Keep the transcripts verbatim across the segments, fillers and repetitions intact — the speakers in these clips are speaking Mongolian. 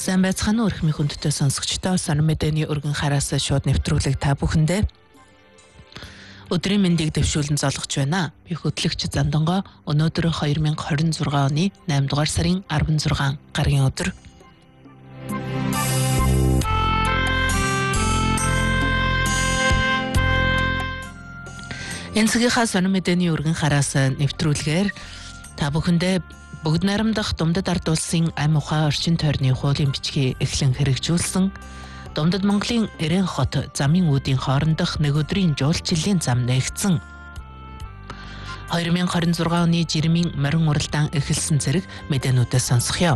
Сайн байцгаана уу өрхмийн хүндтэй сонсогчдоо сонир мэдээний өргөн хараас шууд нэвтрүүлэг та бүхэндээ өдрийн мэндийг дэвшүүлэн золгож байна. Би хөтлөгч Зандангоо өнөөдөр хоёр мянга хорин зургаан оны наймд дугаар сарын арван зургаан гаргийн өдөр. Энэ цагийнхаа сонир мэдээний өргөн хараас нэвтрүүлгээр та бүхэндээ Бүгд найрамдах Думдад ард улсын ам ухаан орчин тойрны хуулийн бичгийг эхлэн хэрэгжүүлсэн Думдад Монголын Эрээн хот замын үүдийн хоорондох нэг өдрийн жуулчлалын зам нээгдсэн. хоёр мянга хорин зургаан оны жирэмийн морин уралдаан эхэлсэн зэрэг мэдээнүүдээ сонсгоё.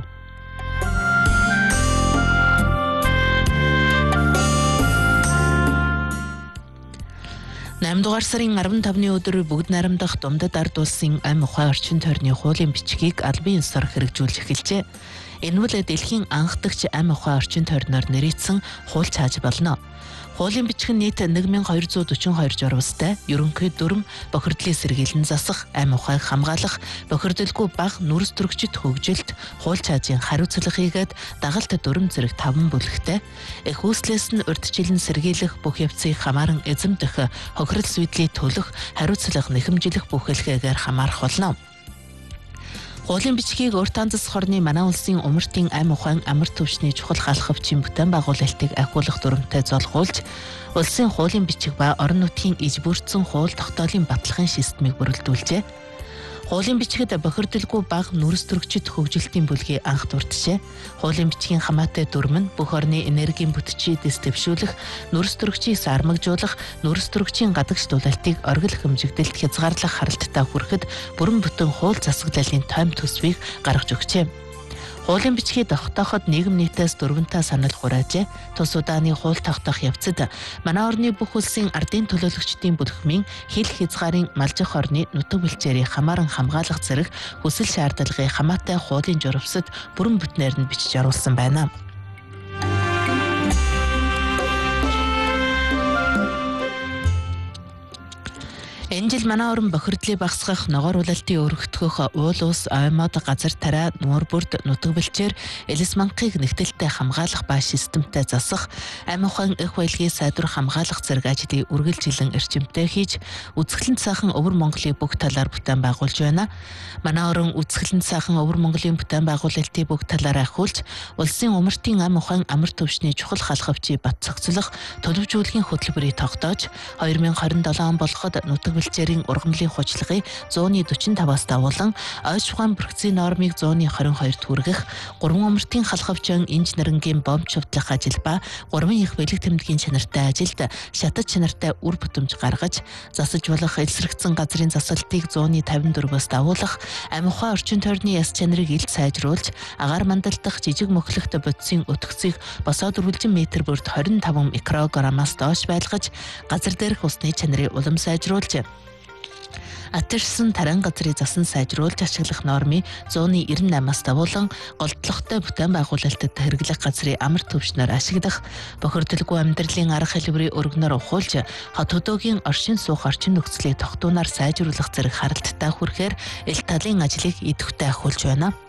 наймд дугаар сарын арван тавны өдөр бүгд найрамдах Думдад ард улсын ам ухаан орчин тойрны хуулийн бичгийг албан ёсоор хэрэгжүүлж эхэлжээ. Энэ бол дэлхийн анх дахь ам ухаан орчин тойрноор нэрийдсэн хууль цааж болно. Хуулийн бичиг нь нийт нэг мянган хоёр зуун дөрвөн хоёр журмстай, ерөнхий дүрм, бохирдлын сэргийлэн засах, ам ухааг хамгаалах, бохирдолгүй бага нүрс төрөгчд хөгжилт, хууль цаажийн хариуцлага хийгээд дагалт дүрм зэрэг таван бүлэгтэй, их үүслээс нь урьдчилан сэргийлэх бүх явцыг хамааран эзэмдэх, хохирол сүйдлийг төлөх, хариуцлага нэхэмжлэх бүхэлдгээр хамаарах болно. Хуулийн бичгийг урт танзас хорны манай улсын умартын ам ухаан амар төвчний чухал халахвчийн бүтээн байгуулалтыг ахиулах дүрмтэй золгуулж, улсын хуулийн бичиг ба орон нутгийн иж бүрдсэн хууль тогтоолын баталгын системийг бүрэлдүүлжээ. Хуулийн бичигт бохирдолгүй бага нүрс төрөгчд хөгжилтийн бүлгийг анх дурджээ. Хуулийн бичгийн хамаатай дүрм нь бүх орны энергийн бүтцийг дэвшүүлэх, нүрс төрөгчийг сармагжуулах, нүрс төрөгчийн гадагш дулаалтыг оргил хэмжигдэлд хязгаарлах харалттай хүрэхэд бүрэн бүтэн хууль засаглалын тойм төсвийг гаргаж өгчээ. Хуулийн бичгийг тогтооход нийгэм нийтээс дөрвөнтэй санал хураажээ. Тус удааны хууль тогтоох явцад манай орны бүх улсын ардын төлөөлөгчдийн бүлхмийн хил хязгаарын малжих орны нутаг бэлчээрийг хамааран хамгаалах зэрэг хүсэл шаардлагыг хамаатай хуулийн журмсад бүрэн бүтнээр нь бичиж оруулсан байна. Энэ жил манай орн бохирдлыг багасгах, ногоор улаалтыг өргөтгөх, уул ус, оймоод, газар тариа, нуур бүрд, нутаг бэлчээр, элес мангахыг нэгтэлтэй хамгаалах ба системтэй засах, ам ухаан их баялагийг сайдвар хамгаалах зэрэг ажлыг үргэлжилэн эрчимтэй хийж, үзэсгэлэнт сайхан өвөр Монголыг бүх талаар бүтээн байгуулж байна. Манай орн үзэсгэлэнт сайхан өвөр Монголын бүтээн байгуулалтыг бүх талаар ахиулж, улсын умартын ам ухаан амар төвчний чухал халахвчийг бат цогцлох, төлөвжүүлгийн хөтөлбөрийг тогтоож, хоёр мянга хорин долоо он болоход нутаг бэлчээрийн ургамлын хуучлагыг зууны дөрвөн таваас дагуулan ойж ухаан бүрхцийн нормыг зууны хорин хоёрт хүргэх, гурван умартын халахвчин инженерингийн бомб чувдлах ажил ба гурван их бэлэг тэмдгийн чанартай ажилд шатаж чанартай үр бүтэмж гаргаж, засаж болох элсрэгцэн газрын засалтыг зууны тавин дөрвөөс дагуулах, ам ухаан орчин тойрны яс чанарыг илт сайжруулж, агаар мандалдах жижиг мөхлөгт бодисын өтгцийг босоод үргэлжин метр бүрт хорин таван микрограммаас доош байлгаж, газар дээрх усны чанарыг улам сайжруулж, атэрсэн таран газрыг засан сайжруулж ашиглах нормыг зууны найман намаас дагуулan голдлоготой бүтээн байгуулалтад хэрэглэх газрыг амар төвчнөр ашиглах, бохирдолгүй амьдралын арга хэлбэрийг өргөнөөр ухуулж, хот хөдөөгийн оршин суух орчин нөхцөлийг тогтуунаар сайжруулах зэрэг харалттай хүрэхээр эл талын ажлыг идэвхтэй ахиулж байна.